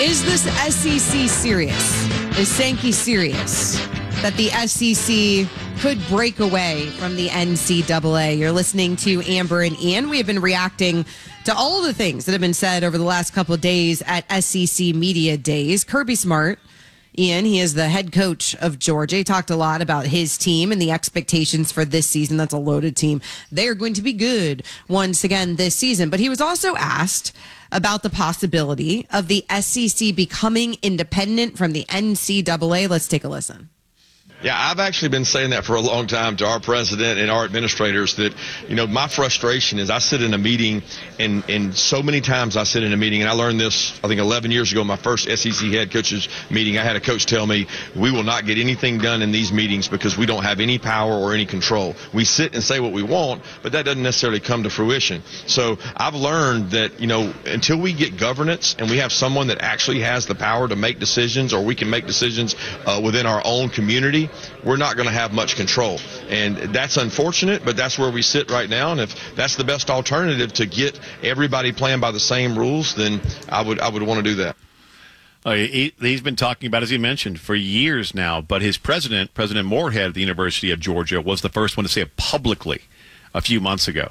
Is this SEC serious? Is Sankey serious that the SEC could break away from the NCAA? You're listening to Amber and Ian. We have been reacting to all of the things that have been said over the last couple of days at SEC Media Days. Kirby Smart, Ian, he is the head coach of Georgia. He talked a lot about his team and the expectations for this season. That's a loaded team. They are going to be good once again this season. But he was also asked about the possibility of the SEC becoming independent from the NCAA. Let's take a listen. Yeah, I've actually been saying that for a long time to our president and our administrators that, my frustration is I sit in a meeting and so many times I sit in a meeting, and I learned this, I think 11 years ago, my first SEC head coaches meeting. I had a coach tell me, we will not get anything done in these meetings because we don't have any power or any control. We sit and say what we want, but that doesn't necessarily come to fruition. So I've learned that, until we get governance and we have someone that actually has the power to make decisions, or we can make decisions within our own community, we're not going to have much control. And that's unfortunate, but that's where we sit right now. And if that's the best alternative to get everybody playing by the same rules, then I would want to do that. He's been talking about, as he mentioned, for years now, but his President Moorhead at the University of Georgia, was the first one to say it publicly a few months ago.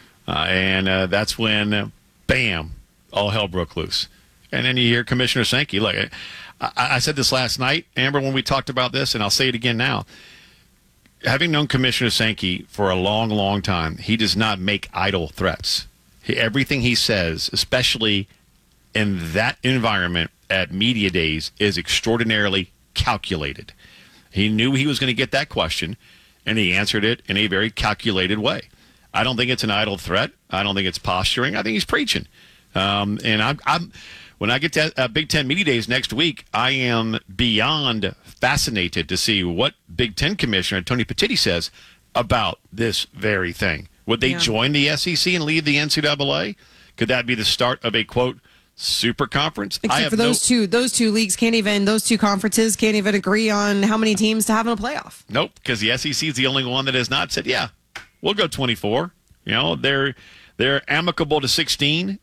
And that's when, bam, all hell broke loose. And then you hear Commissioner Sankey, like, I said this last night, Amber, when we talked about this, and I'll say it again now. Having known Commissioner Sankey for a long, long time, he does not make idle threats. Everything he says, especially in that environment at media days, is extraordinarily calculated. He knew he was going to get that question, and he answered it in a very calculated way. I don't think it's an idle threat. I don't think it's posturing. I think he's preaching. And when I get to Big Ten Media Days next week, I am beyond fascinated to see what Big Ten Commissioner Tony Petitti says about this very thing. Would they join the SEC and leave the NCAA? Could that be the start of a, quote, super conference? Except for those two leagues those two conferences can't even agree on how many teams to have in a playoff. Nope, because the SEC is the only one that has not said, yeah, we'll go 24. They're amicable to 16,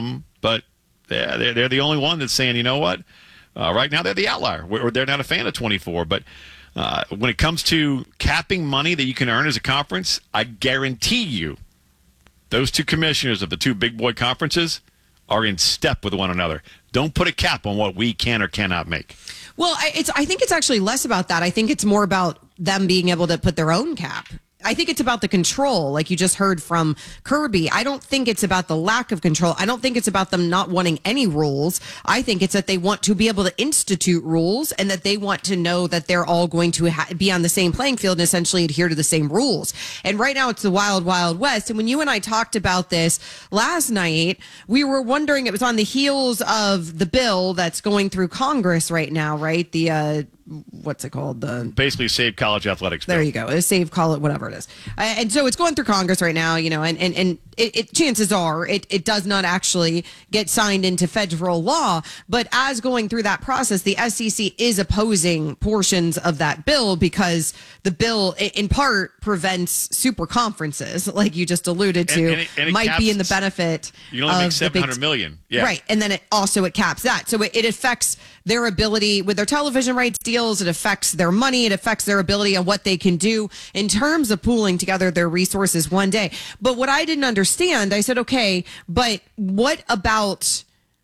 but they're the only one that's saying, you know what? Right now they're the outlier. They're not a fan of 24. But when it comes to capping money that you can earn as a conference, I guarantee you those two commissioners of the two big boy conferences are in step with one another. Don't put a cap on what we can or cannot make. Well, I think it's actually less about that. I think it's more about them being able to put their own cap. I think it's about the control, like you just heard from Kirby. I don't think it's about the lack of control. I don't think it's about them not wanting any rules. I think it's that they want to be able to institute rules, and that they want to know that they're all going to be on the same playing field and essentially adhere to the same rules. And right now it's the wild, wild west. And when you and I talked about this last night, we were wondering, it was on the heels of the bill that's going through Congress right now, right? The, what's it called? Basically Save College Athletics bill. There you go. Save, call it whatever it is. And so it's going through Congress right now, and chances are it does not actually get signed into federal law. But as going through that process, the SEC is opposing portions of that bill because the bill, in part, prevents super conferences, like you just alluded to, and it might caps, be in the benefit. You can only make $700 million. Yeah. Right. And then it caps that. So it affects their ability with their television rights deals. It affects their money. It affects their ability on what they can do in terms of pooling together their resources one day. But what I didn't understand, I said, okay, but what about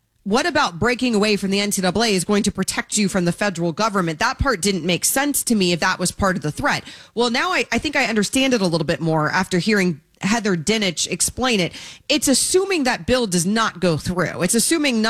breaking away from the NCAA is going to protect you from the federal government? That part didn't make sense to me if that was part of the threat. Well, now I think I understand it a little bit more after hearing Heather Dinich explain it. It's assuming that bill does not go through. It's assuming